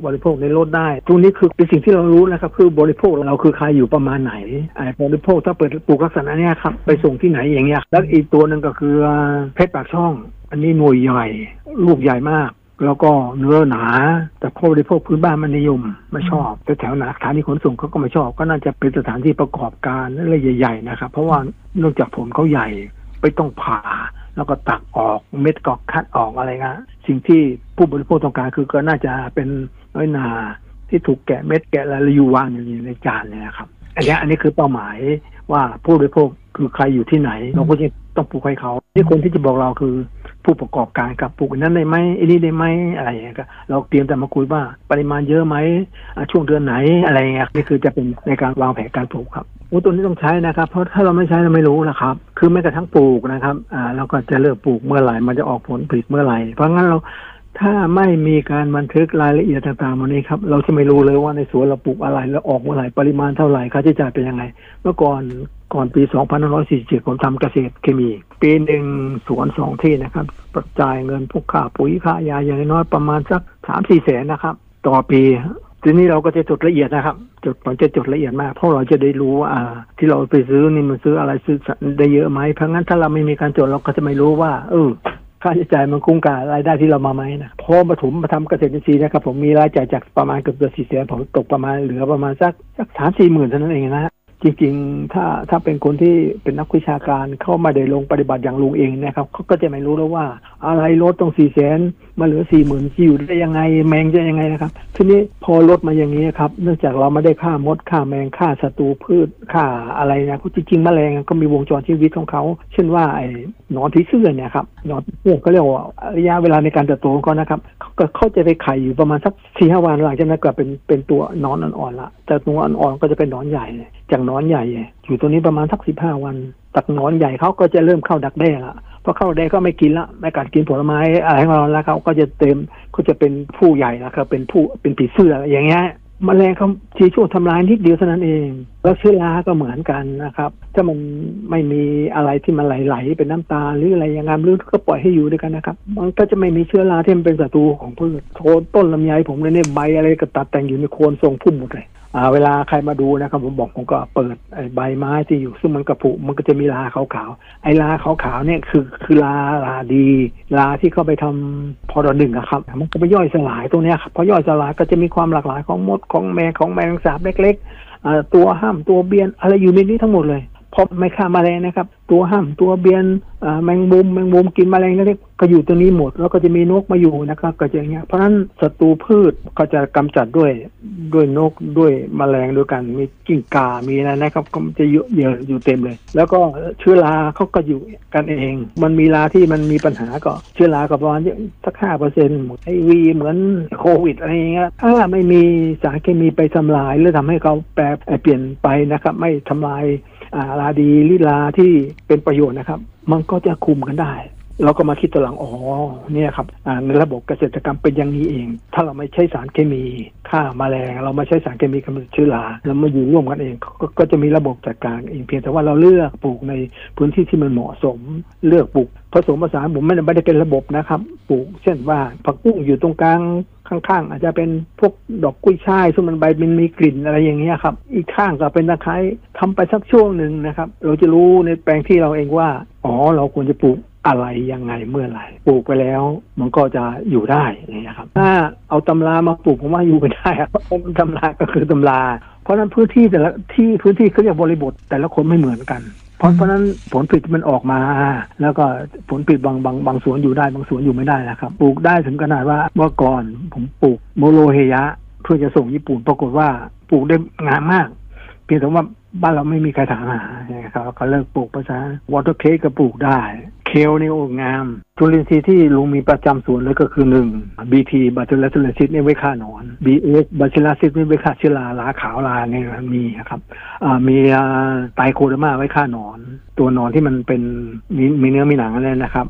บริโภคในรถได้ตรงนี้คือเป็นสิ่งที่เรารู้นะครับคือบริโภคเราคือใครอยู่ประมาณไหนบริโภคถ้าเปิดปลูกลักษณะนี้ครับไปส่งที่ไหนอย่างเงี้ยแล้วอีกตัวนึงก็คือเพชรปากช่องอันนี้หน่วยใหญ่ลูกใหญ่มากแล้วก็เนื้อหนาแต่ผู้บริโภคพื้นบ้านมันนิยมไม่ชอบแต่แถวสถานีขนส่งเขาก็ไม่ชอบก็น่าจะเป็นสถานที่ประกอบการอะไรใหญ่ๆนะครับเพราะว่าเนื่องจากผลเขาใหญ่ไปต้องผ่าแล้วก็ตักออกเม็ดก็คัดออกอะไรเงี้ยสิ่งที่ผู้บริโภคต้องการคือก็น่าจะเป็นน้อยนาที่ถูกแกะเม็ดแกะแล้วอยู่วางอยู่ในจานเนี่ยครับอันนี้คือเป้าหมายว่าผู้บริโภคคือใครอยู่ที่ไหนเราก็จะต้องปลูกให้เขาที่คนที่จะบอกเราคือผู้ประกอบการกับปลูกนั้นได้ไหมอันนี้ได้ไหมอะไรอย่างเงี้ยเราเตรียมแต่มาคุยว่าปริมาณเยอะไหมช่วงเดือนไหนอะไรอย่างเงี้ยนี่คือจะเป็นในการวางแผนการปลูกครับตัวนี้ต้องใช้นะครับเพราะถ้าเราไม่ใช้เราไม่รู้นะครับคือแม้กระทั่งปลูกนะครับเราก็จะเริ่มปลูกเมื่อไหร่มันจะออกผลผลิตเมื่อไหร่เพราะงั้นเราถ้าไม่มีการบันทึกรายละเอียดต่างๆวันนี้ครับเราจะไม่รู้เลยว่าในสวนเราปลูกอะไรแล้วออกเมื่อไหร่ปริมาณเท่าไหร่ค่าใช้จ่ายเป็นยังไงเมื่อก่อนปี2547ผมทำเกษตรเคมีปีหนึ่งสวน2ที่นะครับประจ่ายเงินพวกค่าปุ๋ยค่ายาอย่างน้อยประมาณสัก 3-4 แสนนะครับต่อปีทีนี้เราก็จะจดละเอียดนะครับผมจะจดละเอียดมากเพราะเราจะได้รู้ว่าที่เราไปซื้อนี่มันซื้ออะไรซื้อได้เยอะไหมเพราะงั้นถ้าเราไม่มีการจดเราก็จะไม่รู้ว่าค่าใช้จ่ายมันคุ้มกับรายได้ที่เรามาไหมนะพอมาทำเกษตรอินทรีย์นะครับผมมีรายจ่ายจากประมาณเกือบ4 แสนผมตกประมาณเหลือประมาณสัก 3-4 หมื่นเท่านั้นเองนะจริงๆถ้าเป็นคนที่เป็นนักวิชาการเข้ามาได้ลงปฏิบัติอย่างลุงเองนะครับเขาก็จะไม่รู้แล้วว่าอะไรลดตรง4 แสนมาเหลือ 40,000จะอยู่ได้ยังไงแมงจะยังไงนะครับทีนี้พอลดมาอย่างนี้ครับเนื่องจากเราไม่ได้ฆ่ามดฆ่าแมงฆ่าศัตรูพืชฆ่าอะไรนะจริงๆแมลงก็มีวงจรชีวิตของเขาเช่นว่าไอ้หนอนผีเสื้อเนี่ยครับหนอนผีเสื้อเขาเรียกว่าระยะเวลาในการเติบโตของเขานะครับเขาจะไปไข่อยู่ประมาณสัก 4-5 วันหลังจากนั้นก็เป็นตัวหนอนอ่อนๆละแต่ตัวอ่อนๆก็จะเป็นหนอนใหญ่จากหนอนใหญ่อยู่ตัวนี้ประมาณสัก15 วันตักหนอนใหญ่เขาก็จะเริ่มเข้าดักแด้ละพอเข้าดักแด้ก็ไม่กินละไม่กัดกินผลไม้อะไรของเราแล้วเขาก็จะเขาจะเป็นผู้ใหญ่แล้วครับเป็นผีเสื้ออย่างเงี้ยแมลงเขาชี้ช่วงทำลายนิดเดียวเท่านั้นเองแล้วเชื้อราก็เหมือนกันนะครับถ้ามันไม่มีอะไรที่มันไหลๆเป็นน้ำตาหรืออะไรอย่างงั้นหรือก็ปล่อยให้อยู่ด้วยกันนะครับมันก็จะไม่มีเชื้อราที่มันเป็นศัตรูของพืชโคนต้นลำไยผมเลยเนี่ยใบอะไรก็ตัดแต่งอยู่ในโคนทรงพุ่มหมดเลยเวลาใครมาดูนะครับผมก็เปิดไอ้ใบไม้ที่อยู่ซึ่งมันกระผุมันก็จะมีราขาวๆไอ้ราขาวๆเนี่ยคือราดีราที่เข้าไปทำพอด1ครับมันก็ไปย่อยสลายตรงเนี้ยครับพอย่อยสลายก็จะมีความหลากหลายของมดของแมงสาบเล็กๆตัวห้ามตัวเบียนอะไรอยู่ในนี้ทั้งหมดเลยพอไม่ฆ่าแมลงนะครับตัวห้ามตัวเบียนแมงมุมกินแมลงเล็กๆก็อยู่ตัวนี้หมดแล้วก็จะมีนกมาอยู่นะครับก็จะอย่างเงี้ยเพราะฉะนั้นศัตรูพืชก็จะกำจัดด้วยนกด้วยแมลงด้วยกันมีกิ้งก่ามีอะไรนะครับก็จะเยอะอยู่เต็มเลยแล้วก็เชื้อราเขาก็อยู่กันเองมันมีราที่มันมีปัญหาก็เชื้อราก็ประมาณสัก 5% หมดไอ้วีเหมือนโควิดอะไรอย่างเงี้ยถ้าไม่มีสารเคมีไปทำลายหรือทำให้เขาเปลี่ยนไปนะครับไม่ทำลายราดีลิลาที่เป็นประโยชน์นะครับมันก็จะคุมกันได้เราก็มาคิดตัวหลังเนี่ยครับในระบบเกษตรกรรมเป็นอย่างนี้เองถ้าเราไม่ใช้สารเคมีฆ่าแมลงเราไม่ใช้สารเคมีกำจัดเชื้อราเรามาอยู่ร่วมกันเองก็จะมีระบบจัดการเองเพียงแต่ว่าเราเลือกปลูกในพื้นที่ที่มันเหมาะสมเลือกปลูกผสมผสานผมไม่ได้เป็นระบบนะครับปลูกเช่นว่าผักบุ้งอยู่ตรงกลางข้างๆอาจจะเป็นพวกดอกกุ้ยช่ายซึ่งมันใบมันมีกลิ่นอะไรอย่างเงี้ยครับอีกข้างก็เป็นตะไคร้ทำไปสักช่วงหนึ่งนะครับเราจะรู้ในแปลงที่เราเองว่าเราควรจะปลูกอะไรยังไงเมื่อไหร่ปลูกไปแล้วมันก็จะอยู่ได้นะครับถ้าเอาตำรามาปลูกผมว่าอยู่ไม่ได้เพราะตำราก็คือตำราเพราะนั้นพื้นที่แต่ละพื้นที่เขาเรียกบริบทแต่ละคนไม่เหมือนกันเพราะนั้นผลผลิตมันออกมาแล้วก็ผลผลิตบางสวนอยู่ได้บางสวนอยู่ไม่ได้นะครับปลูกได้ถึงขนาดว่าเมื่อก่อนผมปลูกโมโรเฮยะเพื่อจะส่งญี่ปุ่นปรากฏว่าปลูกได้งามมากเพียงแต่ว่าบ้านเราไม่มีใครถามหานะครับก็เลิกปลูกภาษาวอเตอร์เคก็ปลูกได้เคลนี่งามจุลินทรีย์ที่ลุงมีประจำสวนเลยก็คือ1 BT บัติลัสซิสนี่ไว้ฆ่าหนอน BS บัติลัสซิสนี่ไว้ฆ่าเชื้อราขาวราเนี่ยมีครับมีไตโคเดอร์มาไว้ฆ่าหนอนตัวหนอนที่มันเป็นมีเนื้อมีหนังอะไรนะครับ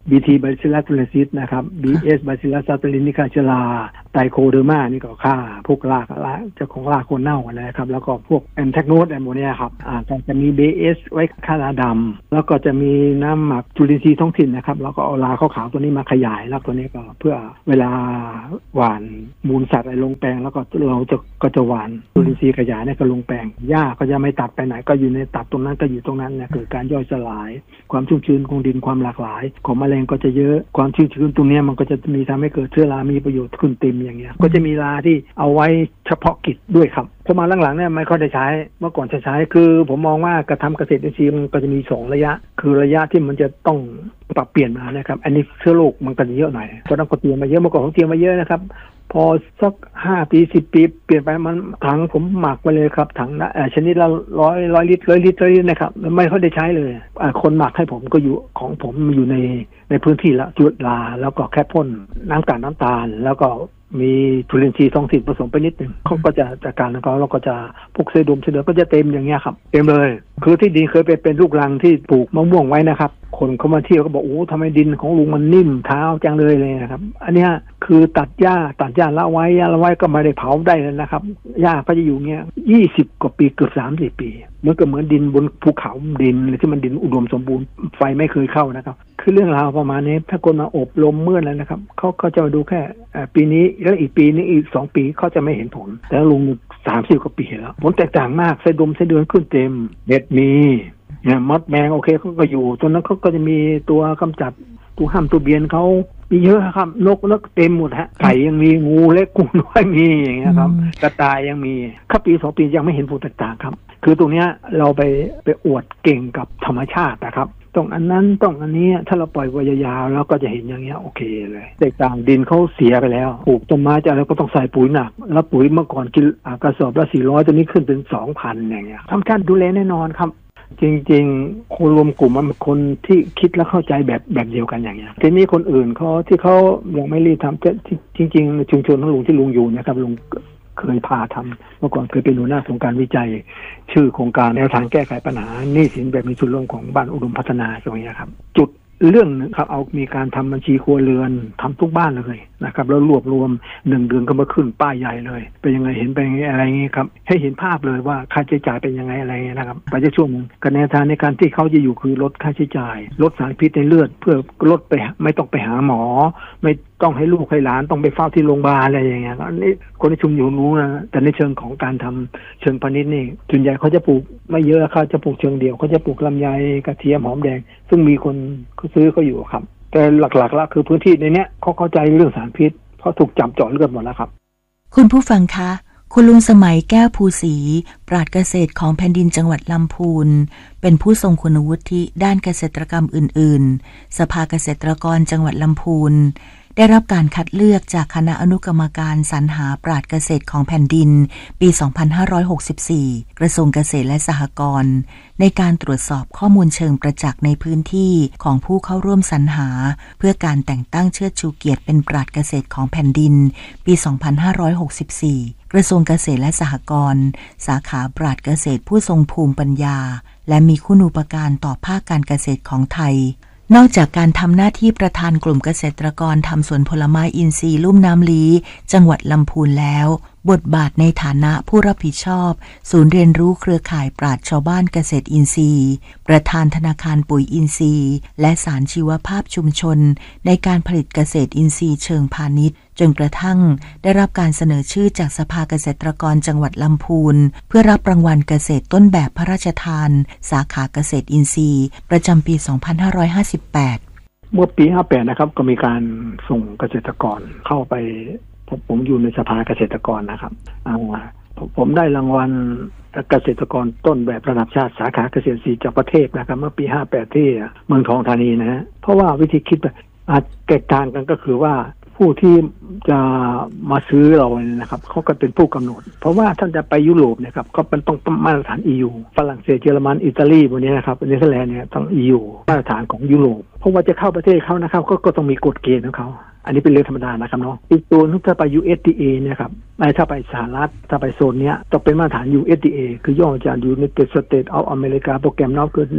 BT Bacillus thuringiensis นะครับ BS Bacillus thuringiensisไตโคเดอร์มานี่ก็ฆ่าพวกรากเจ้าของรากคนเน่านะครับแล้วก็พวกแอนแทกโนสแอมโมเนียครับก็จะมี BS ไว้ฆ่าราดำแล้วก็จะมีน้ำหมักจุลินทรีย์ท้องถิ่นนะครับแล้วก็เอาราขาวๆตัวนี้มาขยายแล้วตัวนี้ก็เพื่อเวลาหว่านมูลสัตว์อะไรลงแปลงแล้วก็เราก็จะหว่านจุลินทรีย์ขยายเนี่ยก็ลงแปลงหญ้าก็จะไม่ตัดไปไหนก็อยู่ในตัดตรงนั้นก็อยู่ตรงนั้นเนี่ยเกิดการย่อยสลายความชุ่มชื้นของดินความหลากหลายของแมลงก็จะเยอะความชุ่มชื้นตรงนี้มันก็จะมีทำให้เกิดเชื้อรามีประโยชน์ขึ้นเต็มอย่างเงี้ยก็จะมีราที่เอาไว้เฉพาะกิจด้วยครับพอมาหลังๆเนี่ยไม่ค่อยได้ใช้เมื่อก่อนจะใช้คือผมมองว่ากระทำเกษตรอินทรีย์มันก็จะมี2ระยะคือระยะที่มันจะต้องปรับเปลี่ยนมานะครับอันนี้เชื้อโรคมันก็จะเยอะหน่อยเพราะต้องเตรียมมาเยอะเมื่อก่อนผมเตรียมมาเยอะนะครับพอสัก5 ปี10 ปีเปลี่ยนไปมันถังผมหมักไปเลยครับถังชนิดละ100 ลิตรนะครับไม่ค่อยได้ใช้เลยคนหมักให้ผมก็อยู่ของผมอยู่ในพื้นที่ละจุดลาแล้วก็แค่พ่นน้ำตาลแล้วก็มีจุลินทรีย์ท้องถิ่นผสมไปนิดนึงเขาก็จะจัดการแล้วก็จะพวกเซดมเสนอก็จะเต็มอย่างเงี้ยครับเต็มเลยคือที่ดินเคยเป็นลูกรังที่ปลูกมะม่วงไว้นะครับคนเขามาเที่ยวก็บอกโอ้ทำไมดินของลุงมันนิ่มเท้าจังเลยนะครับอันเนี้ยคือตัดหญ้าละไว้ก็ไม่ได้เผาได้เลยนะครับหญ้าก็จะอยู่เงี้ย20 กว่าปีเกือบ30 ปีมันก็เหมือนดินบนภูเขาดินที่มันดินอุดมสมบูรณ์ไฟไม่เคยเข้านะครับคือเรื่องราวประมาณนี้ถ้าคนมาอบรมเมื่อแล้วนะครับเขาจะมาดูแค่ปีนี้แล้วอีกปีนี้อีก2 ปีเขาจะไม่เห็นผลแต่ลุง30 กว่าปีแล้วผลแตกต่างมากไส้เดือนขึ้นเต็มเห็ดมีเนี่ยมดแมงโอเคเขาก็อยู่ตัวนั้นเขาก็จะมีตัวกำจัดตัวห้ามตัวเบียนเขามีเยอะครับนกเต็มหมดฮะไก่ยังมีงูเล็กงูน้อยมีอย่างเงี้ยครับกระต่ายยังมีข้าปี2 ปียังไม่เห็นผลแตกต่างครับคือตรงเนี้ยเราไปอวดเก่งกับธรรมชาตินะครับต้องอันนั้นต้องอันนี้ถ้าเราปล่อยไว้ยาวๆแล้วก็จะเห็นอย่างเงี้ยโอเคเลยแตกต่างดินเขาเสียไปแล้วปลูกต้นไม้จะแล้วก็ต้องใส่ปุ๋ยหนักแล้วปุ๋ยเมื่อก่อนกินกระสอบละ400ตอนนี้ขึ้นเป็น 2,000 อย่างเงี้ยธรรมชาติดูแลแน่นอนครับจริงๆคนรวมกลุ่มมันคนที่คิดและเข้าใจแบบเดียวกันอย่างเงี้ยทีนี้คนอื่นเขาที่เขายังไม่รีบทำจริงๆชุมชนของลุงที่ลุงอยู่นะครับลุงเคยพาทำเมื่อก่อนเคยเป็นหัวหน้าโครงการวิจัยชื่อโครงการแนวทางแก้ไขปัญหาหนี้สินแบบมีส่วนร่วมของบ้านอุดมพัฒนาตรงนี้ครับจุดเรื่องนึงครับเอามีการทำบัญชีครัวเรือนทำทุกบ้านเลยนะครับแล้วรวบรวม1 เดือนก็มาขึ้นป้ายใหญ่เลยเป็นยังไงเห็นเป็นยังไงอะไรอย่างนี้ครับให้เห็นภาพเลยว่าค่าใช้จ่ายเป็นยังไงอะไรนะครับไปจะช่วงนึงการแนวทางในการที่เขาจะอยู่คือลดค่าใช้จ่ายลดสารพิษในเลือดเพื่อลดไปไม่ต้องไปหาหมอไม่ต้องให้ลูกให้หลานต้องไปเฝ้าที่โรงพยาบาลอะไรอย่างเงี้ยนี่คนที่ชุมอยู่รู้นะแต่ในเชิงของการทำเชิงพาณิชย์นี่ส่วนใหญ่เขาจะปลูกไม่เยอะเขาจะปลูกเชิงเดียวเขาจะปลูกลำไยกระเทียมหอมแดงซึ่งมีคนซื้อเขาอยู่ครับแต่หลักๆแล้วคือพื้นที่ในเนี้ยเขาเข้าใจเรื่องสารพิษเพราะถูกจับเจาะเลือดหมดแล้วครับคุณผู้ฟังคะคุณลุงสมัยแก้วภูศรีปราชญ์เกษตรของแผ่นดินจังหวัดลำพูนเป็นผู้ทรงคุณวุฒิด้านเกษตรกรรมอื่นๆสภาเกษตรกรจังหวัดลำพูนได้รับการคัดเลือกจากคณะอนุกรรมการสรรหาปราชญ์เกษตรของแผ่นดินปี 2564 กระทรวงเกษตรและสหกรณ์ในการตรวจสอบข้อมูลเชิงประจักษ์ในพื้นที่ของผู้เข้าร่วมสรรหาเพื่อการแต่งตั้งเชิดชูเกียรติเป็นปราชญ์เกษตรของแผ่นดินปี 2564 กระทรวงเกษตรและสหกรณ์สาขาปราชญ์เกษตรผู้ทรงภูมิปัญญาและมีคุณูปการต่อภาคการเกษตรของไทยนอกจากการทำหน้าที่ประธานกลุ่มเกษตรกรทำสวนผลไม้อินทรีย์ลุ่มน้ำลี้จังหวัดลำพูนแล้วบทบาทในฐานะผู้รับผิดชอบศูนย์เรียนรู้เครือข่ายปราชญ์ชาวบ้านเกษตรอินทรีย์ประธานธนาคารปุ๋ยอินทรีย์และสารชีวภาพชุมชนในการผลิตเกษตรอินทรีย์เชิงพาณิชย์จนกระทั่งได้รับการเสนอชื่อจากสภาเกษตรกรจังหวัดลำพูนเพื่อรับรางวัลเกษตรต้นแบบพระราชทานสาขาเกษตรอินทรีย์ประจำปี 2558 เมื่อปี 58 นะครับก็มีการส่งเกษตรกรเข้าไปผมอยู่ในสภาเกษตรกรนะครับผมได้รางวัลเกษตรกรต้นแบบระดับชาติสาขาเกษตรอินทรีย์จากประเทศนะครับเมื่อปี 58 ที่เมืองทองธานีนะฮะเพราะว่าวิธีคิดอาจแตกต่างกันก็คือว่าผู้ที่จะมาซื้อเราเนี่ยนะครับเขาก็เป็นผู้กำหนดเพราะว่าท่านจะไปยุโรปเนี่ยครับก็เป็นต้องมาตรฐาน EU ฝรั่งเศสเยอรมันอิตาลีพวกนี้นะครับเนเธอร์แลนด์เนี่ยต้อง EU มาตรฐานของยุโรปเพราะว่าจะเข้าประเทศเขานะครับก็ต้องมีกฎเกณฑ์ของเขาอันนี้เป็นเรื่องธรรมดานะครับเนาะอีกตัวนึงถ้าไป USDA เนี่ยครับถ้าไปสหรัฐถ้าไปโซนเนี้ยต้องเป็นมาตรฐาน USDA คือย่อมาจาก United States of America โปรแกรมนอกคือ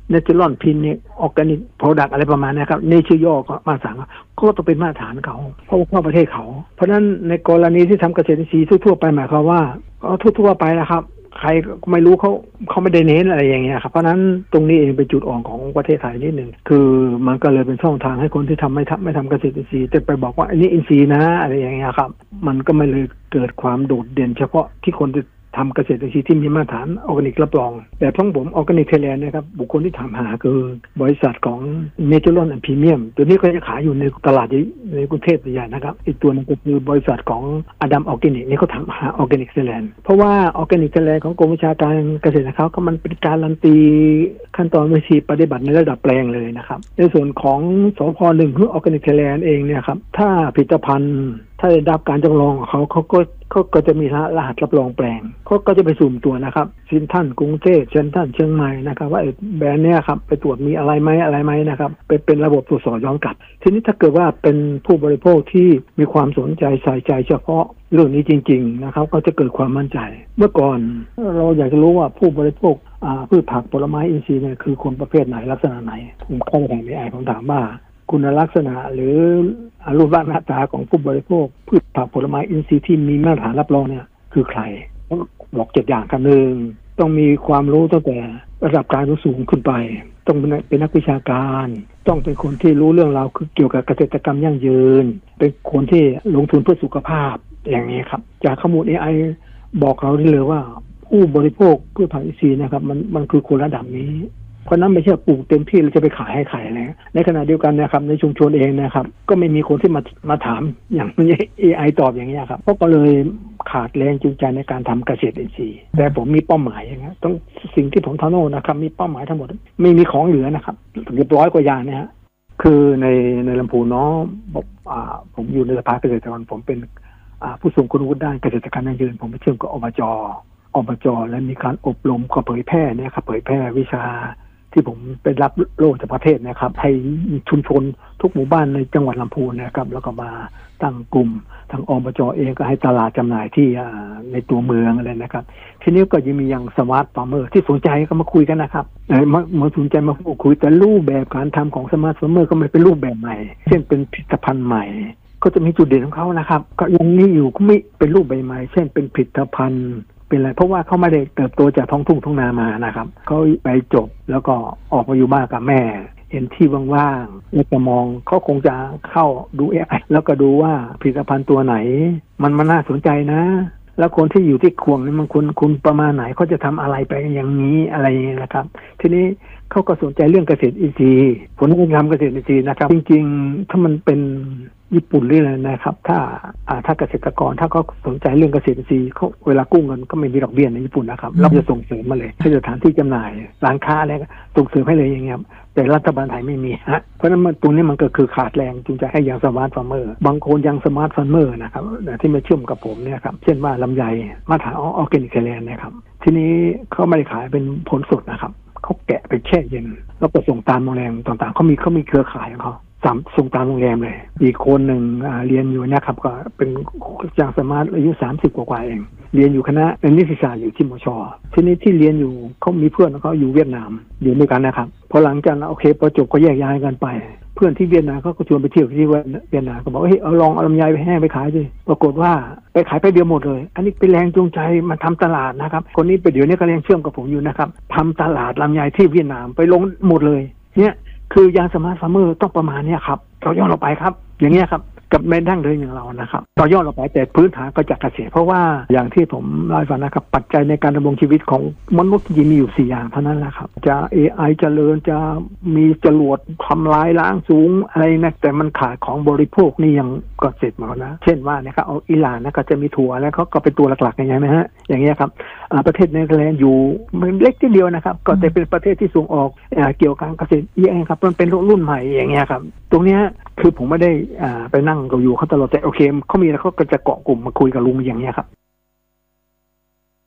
Natural Pinic Organic Product อะไรประมาณนี้ครับนี่ชื่อย่อก็มาสั่งก็ต้องเป็นมาตรฐานเขาเพราะว่าประเทศเขาเพราะฉะนั้นในกรณีที่ทำเกษตรอินทรีย์ทั่วๆไปหมายความว่าทั่วๆไปนะครับใครก็ไม่รู้เขาไม่ได้เน้นอะไรอย่างเงี้ยครับเพราะนั้นตรงนี้เองเป็นจุดอ่อนของประเทศไทยนิดนึงคือมันก็เลยเป็นช่องทางให้คนที่ไม่ทำเกษตรอินทรีย์แต่ไปบอกว่าอันนี้อินทรีย์นะอะไรอย่างเงี้ยครับมันก็ไม่เลยเกิดความโดดเด่นเฉพาะที่คนที่ทำเกษตรอินทรีย์ที่มีมาตรฐานออร์แกนิกรับรองแต่ทั้งผมออร์แกนิกไทยแลนด์นะครับบุคคลที่ถามหาคือบริษัทของ Natural and Premium ตัวนี้ก็จะขายอยู่ในตลาดในกรุงเทพใหญ่นะครับอีกตัวนึงก็คือบริษัทของอดัมออร์แกนิกนี่เขาถามหาออร์แกนิกไทยแลนด์เพราะว่าออร์แกนิกไทยแลนด์ของกรมวิชาการเกษตรเขาก็มันเป็นการันตีขั้นตอนวิธีปฏิบัติในระดับแปลงเลยนะครับในส่วนของสพ1คือออร์แกนิกไทยแลนด์เองเนี่ยครับถ้าผลิตภัณฑ์ถ้าได้รับการจำลองเขาก็จะมีรหัสรับรองแปลงเขาก็จะไปสุ่มตัวนะครับเซ็นทรัลกรุงเทพเซ็นทรัลเชียงใหม่นะครับว่าแบรนด์เนี้ยครับไปตรวจมีอะไรไหมนะครับเป็นระบบตรวจสอบย้อนกลับทีนี้ถ้าเกิดว่าเป็นผู้บริโภคที่มีความสนใจใส่ใจเฉพาะเรื่องนี้จริงๆนะครับก็จะเกิดความมั่นใจเมื่อก่อนเราอยากจะรู้ว่าผู้บริโภคพืชผักผลไม้อินทรีย์เนี่ยคือคนประเภทไหนลักษณะไหนผมเข้าไปถามAIผมถามว่าคุณลักษณะหรือรูปร่างหน้าตาของผู้บริโภคพืชผักผลไม้อินทรีย์ที่มีมาตรฐานรับรองเนี่ยคือใครบอก7อย่างกัน1ต้องมีความรู้ตั้งแต่ระดับการสูงขึ้นไปต้องเป็นนักวิชาการต้องเป็นคนที่รู้เรื่องราวคือเกี่ยวกับเกษตรกรรมยั่งยืนเป็นคนที่ลงทุนเพื่อสุขภาพอย่างนี้ครับจากข้อมูล AI บอกเราได้เลยว่าผู้บริโภคพืชผักอินทรีย์นะครับมันคือคนระดับนี้เพราะนั้นไม่ใช่ปลูกเต็มที่เราจะไปขายให้ใครนะในขณะเดียวกันนะครับในชุมชนเองนะครับก็ไม่มีคนที่มาถามอย่าง AI ตอบอย่างนี้ครับเพราะก็เลยขาดแรงจูงใจในการทำเกษตรอินทรีย์แต่ผมมีเป้าหมายอย่างนี้ต้องสิ่งที่ผมทำโน่นนะครับมีเป้าหมายทั้งหมดไม่มีของเหลือนะครับเกือบ100 กว่าอย่างนะฮะคือในลำพูนเนาะผมอยู่ในสภาเกษตรกรผมเป็นผู้ทรงคุณวุฒิด้านเกษตรกรรมยั่งยืนผมไปเชื่อมกับอบจและมีการอบรมกับเผยแพร่เนี่ยครับเผยแพร่วิชาที่ผมไปรับโล่จากประเทศนะครับให้ชุมชนทุกหมู่บ้านในจังหวัดลำพูนนะครับแล้วก็มาตั้งกลุ่มทางอบจเองก็ให้ตลาดจำหน่ายที่ในตัวเมืองอะไรนะครับทีนี้ก็ยังมีอย่างสมาร์ทฟาร์มเมอร์ที่สนใจก็มาคุยกันนะครับมาสนใจมาพูดคุยแต่รูปแบบการทำของสมาร์ทฟาร์มเมอร์ก็ไม่เป็นรูปแบบใหม่เช่นเป็นผลิตภัณฑ์ใหม่ก็จะมีจุดเด่นของเขานะครับก็ยังนี้อยู่ก็ไม่เป็นรูปแบบใหม่เช่นเป็นผลิตภัณฑ์เป็นอะไรเพราะว่าเขาไม่ได้เติบโตจากท้องทุ่งท้องนามานะครับเขาไปจบแล้วก็ออกมาอยู่บ้านกับแม่เห็นที่ว่างๆแล้วก็มองเขาคงจะเข้าดู AI แล้วก็ดูว่าผลิตภัณฑ์ตัวไหนมันน่าสนใจนะแล้วคนที่อยู่ที่ควงนี่มันคุณประมาณไหนเขาจะทำอะไรไปอย่างนี้อะไรอย่างนี้นะครับทีนี้เขาก็สนใจเรื่องเกษตรอินทรีย์ผลการทำเกษตรอินทรีย์นะครับจริงๆถ้ามันเป็นญี่ปุ่นเลยนะครับถ้าเกษตรกรถ้าเขาสนใจเรื่องเกษตรอินทรีย์เขาเวลากู้เงินก็ไม่มีดอกเบี้ยในญี่ปุ่นนะครับเราจะส่งเสริมมาเลยให้สถานที่จำหน่ายร้านค้าอะไรส่งเสริมให้เลยอย่างเงี้ยแต่รัฐบาลไทยไม่มีฮะเพราะนั้นตรงนี้มันก็คือขาดแรงจูงใจให้ยังสมาร์ทฟาร์มเมอร์บางคนยังสมาร์ทฟาร์มเมอร์นะครับที่มาเชื่อมกับผมเนี่ยครับเช่นว่าลำไยมาตรฐานออร์แกนิกไทยแลนด์นะครับทีนี้เขาไม่ได้ขายเป็นผลสดนะครับเขาแกะไปแช่เย็นแล้วก็ส่งตามโรงแรมต่างๆเขามีเครือข่ายของเขาส่งตามโรงแรมเลยอีกคนหนึ่งเรียนอยู่นะครับก็เป็นจากสมาร์ทอายุ30 กว่าเองเรียนอยู่คณะนิติศาสตร์อยู่ที่มช.ทีนี้ที่เรียนอยู่เขามีเพื่อนเขาอยู่เวียดนามอยู่ด้วยกันนะครับพอหลังจากนั้นโอเคพอจบก็แยกย้ายกันไปเพื่อนที่เวียดนามเขาก็ชวนไปเที่ยวที่เวียดนามก็บอกเฮ้ยเอาลองเอาลำไยไปแห้งไปขายดิปรากฏว่าไปขายไปเดียวหมดเลยอันนี้เป็นแรงจูงใจมาทำตลาดนะครับคนนี้ไปเดี๋ยวนี้ก็ยังเชื่อมกับผมอยู่นะครับทำตลาดลำไยที่เวียดนามไปลงหมดเลยเนี่ยคือยางสมาร์ทฟาร์มเมอร์ต้องประมาณนี้ครับต่อยอดเราไปครับอย่างเงี้ยครับกับแม่ดั้งเดิมอย่างเรานะครับต่อยอดเราไปแต่พื้นฐานก็จากเกษตรเพราะว่าอย่างที่ผมเล่าให้ฟังนะครับปัจจัยในการดำรงชีวิตของมนุษย์มีอยู่4 อย่างเท่านั้นแหละครับจะ AI เจริญจะมีจรวดทำลายล้างสูงอะไรนะแต่มันขาดของบริโภคนี่ยังก็เสร็จหมดนะเช่นว่านะครับเอาอิหร่านนะก็จะมีถั่วแล้วเขาก็เป็นตัวหลักๆอย่างเงี้ยนะฮะอย่างเงี้ยครับประเทศเนเธอร์แลนด์อยู่มันเล็กทีเดียวนะครับก็จะเป็นประเทศที่ส่งออกเกี่ยวกับเกษตรครับมันเป็นรุ่นใหม่อย่างเงี้ยครับตรงเนี้ยคือผมไม่ได้ไปนั่งกับอยู่เขาตลอดแต่โอเคเขามีแล้วเขาก็จะเกาะกลุ่มมาคุยกับลุงอย่างเงี้ยครับ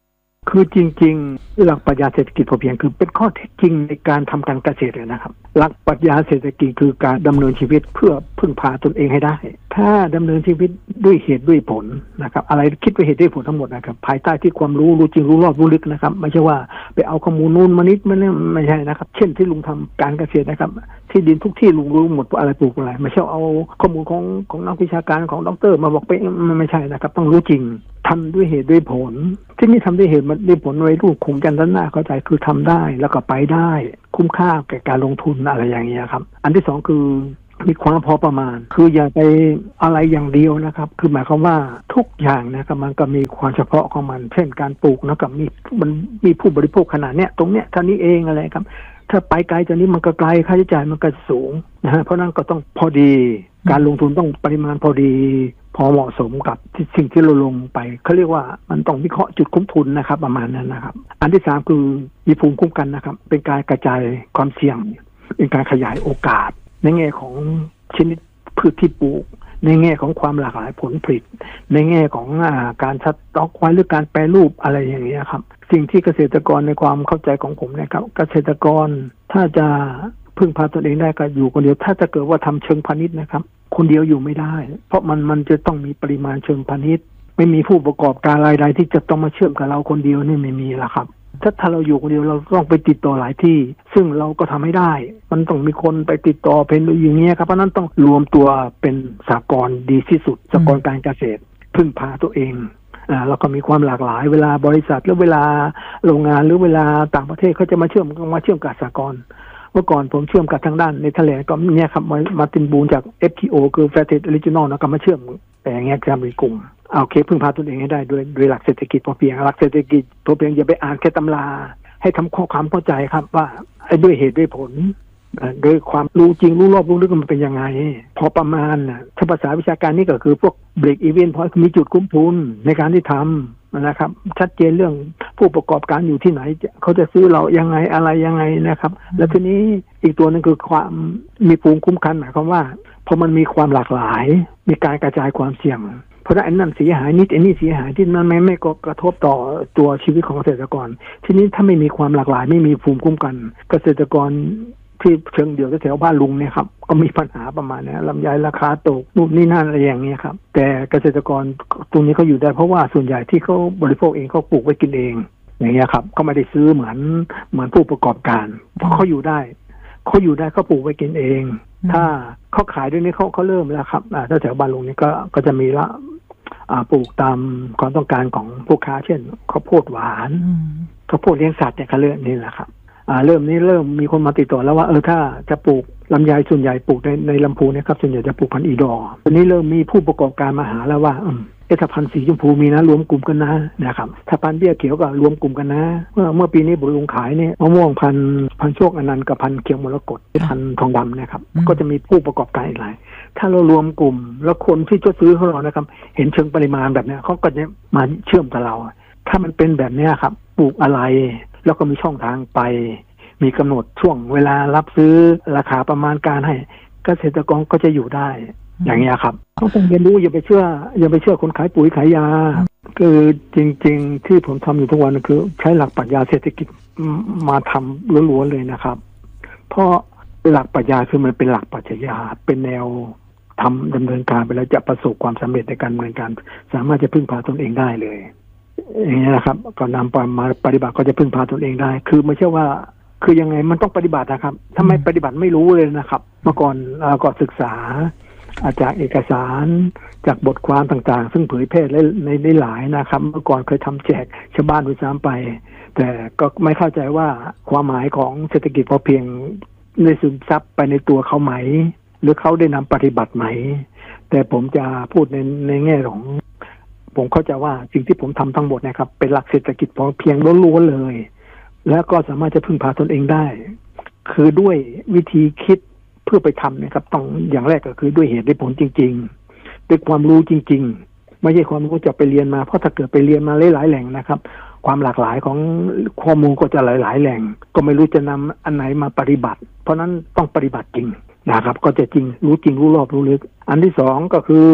คือจริงๆหลักปรัชญาเศรษฐกิจพอเพียงคือเป็นข้อเท็จจริงในการทำการเกษตรเลยนะครับหลักปรัชญาเศรษฐกิจคือการดำเนินชีวิตเพื่อพึ่งพาตนเองให้ได้ถ้าดำเนินชีวิตด้วยเหตุด้วยผลนะครับอะไรคิดด้วยเหตุด้วยผลทั้งหมดนะครับภายใต้ที่ความรู้จริงรู้รอบรู้ลึกนะครับไม่ใช่ว่าไปเอาข้อมูลนู่นมานิดมันไม่ใช่นะครับเช่นที่ลุงทำการเกษตรนะครับที่ดินทุกที่ลุงรู้หมดอะไรปลูกอะไรไม่ใช่เอาข้อมูลของนักวิชาการของด็อกเตอร์มาบอกไปไม่ใช่นะครับต้องรู้จริงทำด้วยเหตุด้วยผลที่นี่ทำด้วยเหตุด้วยผลไว้ลูกคงกันด้านหน้าเข้าใจคือทำได้แล้วก็ไปได้คุ้มค่าแก่การลงทุนอะไรอย่างเงี้ยครับอันที่สองคือมีความพอประมาณคืออย่าไปอะไรอย่างเดียวนะครับคือหมายความว่าทุกอย่างนะครับมันก็มีความเฉพาะของมันเช่นการปลูกนะครับมันมีผู้บริโภคขนาดเนี้ยตรงเนี้ยเท่านี้เองอะไรครับถ้าไปไกลจากนี้มันก็ไกลค่าใช้จ่ายมันก็สูงนะฮะเพราะนั้นก็ต้องพอดีการลงทุนต้องปริมาณพอดีพอเหมาะสมกับสิ่งที่เราลงไปเขาเรียกว่ามันต้องวิเคราะห์จุดคุ้มทุนนะครับประมาณนั้นนะครับอันที่สามคือมีภูมิคุ้มกันนะครับเป็นการกระจายความเสี่ยงเป็นการขยายโอกาสในแง่ของชนิดพืชที่ปลูกในแง่ของความหลากหลายผลผลิตในแง่ของการสต็อกไว้หรือการแปรรูปอะไรอย่างเงี้ยครับสิ่งที่เกษตรกรในความเข้าใจของผมนะครับเกษตรกรถ้าจะพึ่งพาตนเองได้ก็อยู่คนเดียวถ้าจะเกิดว่าทำเชิงพาณิชย์นะครับคนเดียวอยู่ไม่ได้เพราะมันจะต้องมีปริมาณเชิงพาณิชย์ไม่มีผู้ประกอบการรายใดที่จะต้องมาเชื่อมกับเราคนเดียวนี่ไม่มีละครับถ้าเราอยู่คนเดียวเราต้องไปติดต่อหลายที่ซึ่งเราก็ทำไม่ได้มันต้องมีคนไปติดต่อเป็นอย่างเงี้ยครับเพราะนั้นต้องรวมตัวเป็นสหกรณ์ดีที่สุดสหกรณ์การเกษตรพึ่งพาตัวเองแล้วก็มีความหลากหลายเวลาบริษัทหรือเวลาโรงงานหรือเวลาต่างประเทศเขาจะมาเชื่อมกับสหกรณ์เมื่อก่อนผมเชื่อมกับทางด้านในทะเลก็เนี่ยครับมาตินบูนจาก FTO คือ Fair Trade Regional นะก็มาเชื่อมแต่อย่างเงี้ยจะมีกลุ่มโอเคพึ่งพาตนเองให้ได้ด้วยหลักเศรษฐกิจพอเพียงหลักเศรษฐกิจพอเพียงอย่าไปอ่านแค่ตำราให้ทำข้อความเข้าใจครับว่าด้วยเหตุด้วยผลโดยความรู้จริงรู้รอบรู้ลึกมันเป็นยังไงพอประมาณถ้าภาษาวิชาการนี่ก็คือพวก break even point มีจุดคุ้มทุนในการที่ทำนะครับชัดเจนเรื่องผู้ประกอบการอยู่ที่ไหนเขาจะซื้อเรายังไงอะไรยังไงนะครับแล้วทีนี้อีกตัวนึงคือความมีภูมิคุ้มกันหมายความว่าพอมันมีความหลากหลายมีการกระจายความเสี่ยงเพราะฉะนั้นอันนั้นเสียหายนิดอันนี้เสียหายที่มันไม่กระทบต่อตัวชีวิตของเกษตรกรทีนี้ถ้าไม่มีความหลากหลายไม่มีภูมิคุ้มกันเกษตรกรที่เชิงเดี่ยวแถวบ้านลุงเนี่ยครับก็มีปัญหาประมาณนี้ลำไยราคาตกนู่นนี่นั่นอะไรอย่างเงี้ยครับแต่เกษตรกรตรงนี้เขาอยู่ได้เพราะว่าส่วนใหญ่ที่เขาบริโภคเองเขาปลูกไว้กินเองอย่างเงี้ยครับก็ไม่ได้ซื้อเหมือนผู้ประกอบการเพราะเขาอยู่ได้เขาปลูกไว้กินเองถ้าเขาขายด้วยนี้เขาเริ่มแล้วครับถ้าแถวบ้านลุงนี่ก็จะมีละปลูกตามความต้องการของผู้ค้าเช่นข้าวโพดหวานข้าวโพดเลี้ยงสัตว์เนี่ยเขาเริ่มนี่แหละครับเริ่มมีคนมาติดต่อแล้วว่าถ้าจะปลูกลำไยส่วนใหญ่ปลูกในลำพูนนะครับส่วนใหญ่จะปลูกพันธุ์อีดอร์ตอนนี้เริ่มมีผู้ประกอบการมาหาแล้วว่าถ้าพันธุ์สีชมพูมีนะรวมกลุ่มกันนะครับถ้าพันธุ์เบี้ยเขียวก็รวมกลุ่มกันนะเมื่อปีนี้บุญลุงขายเนี่ยมะม่วงพันธุ์โชคอนันต์กับพันธุ์เขียวมรกตพันธุ์ทองดำนะครับก็จะมีผู้ประกอบการอีกหลายถ้าเรารวมกลุ่มแล้วคนที่จะซื้อของเรานะครับเห็นเชิงปริมาณแบบนี้เขาก็จะมาเชื่อมกับเราถ้ามันเป็นแบบนี้ครับปลูกอะไรแล้วก็มีช่องทางไปมีกำหนดช่วงเวลารับซื้อราคาประมาณการให้เกษตรกรก็จะอยู่ได้อย่างเงี้ยครับต้องเรียนรู้อย่าไปเชื่อคนขายปุ๋ยขายยาคือจริงๆที่ผมทำอยู่ทุกวันคือใช้หลักปรัชญาเศรษฐกิจมาทำล้วนๆเลยนะครับเพราะหลักปรัชญาคือมันเป็นหลักปรัชญาเป็นแนวทำดำเนินการไปแล้วจะประสบความสำเร็จในการดำเนินการสามารถจะพึ่งพาตนเองได้เลยอย่างนี้นะครับก็นำมาปฏิบัติก็จะพึ่งพาตนเองได้คือไม่ใช่ว่าคือยังไงมันต้องปฏิบัตินะครับถ้าไม่ปฏิบัติไม่รู้เลยนะครับเมื่อก่อนเราก็ศึกษาจากเอกสารจากบทความต่างๆซึ่งเผยแพร่ในหลายนะครับเมื่อก่อนเคยทำแจกชาวบ้านด้วยซ้ำไปแต่ก็ไม่เข้าใจว่าความหมายของเศรษฐกิจพอเพียงในซึมซับไปในตัวเขาไหมหรือเขาได้นำปฏิบัติไหมแต่ผมจะพูดในแง่ของผมเข้าใจว่าสิ่งที่ผมทำทั้งหมดนะครับเป็นหลักเศรษฐกิจพอเพียงล้วนๆเลยแล้วก็สามารถจะพึ่งพาตนเองได้คือด้วยวิธีคิดเพื่อไปทำนะครับต้องอย่างแรกก็คือด้วยเหตุด้วยผลจริงๆด้วยความรู้จริงๆไม่ใช่ความรู้จะไปเรียนมาเพราะถ้าเกิดไปเรียนมาหลายๆแหล่งนะครับความหลากหลายของข้อมูลก็จะหลายๆแหล่งก็ไม่รู้จะนำอันไหนมาปฏิบัติเพราะนั้นต้องปฏิบัติจริงนะครับก็จะรู้จริงรู้รอบรู้ลึกอันที่สองก็คือ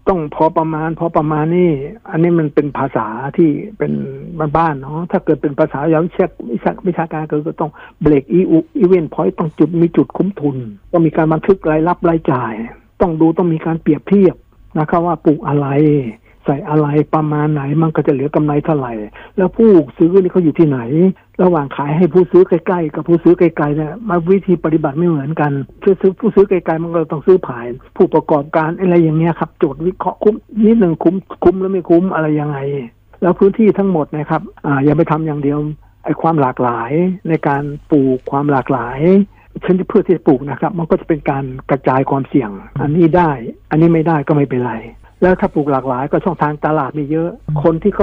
ต้องพอประมาณนี่อันนี้มันเป็นภาษาที่เป็นบ้านๆเนาะถ้าเกิดเป็นภาษาวิชาการก็ต้องเบรกอีเวนต์พอยต์ต้องมีจุดคุ้มทุนต้องมีการบันทึกรายรับรายจ่ายต้องมีการเปรียบเทียบนะครับว่าปลูกอะไรใส่อะไรประมาณไหนมันก็จะเหลือกำไรเท่าไหร่แล้วผู้ซื้อนี่เขาอยู่ที่ไหนระหว่างขายให้ผู้ซื้อใกล้ๆกับผู้ซื้อไกลๆเนี่ยมาวิธีปฏิบัติไม่เหมือนกันผู้ซื้อไกลๆมันก็ต้องซื้อผ่านผู้ประกอบการอะไรอย่างเงี้ยครับโจทย์วิเคราะห์คุ้มนิดนึงคุ้มแล้วไม่คุ้มอะไรยังไงแล้วพื้นที่ทั้งหมดนะครับอย่าไปทำอย่างเดียวไอ้ความหลากหลายในการปลูกความหลากหลายชนิดพืชที่ปลูกนะครับมันก็จะเป็นการกระจายความเสี่ยงอันนี้ได้อันนี้ไม่ได้ก็ไม่เป็นไรแล้วถ้าปลูกหลากหลายก็ช่องทางตลาดมีเยอะคนที่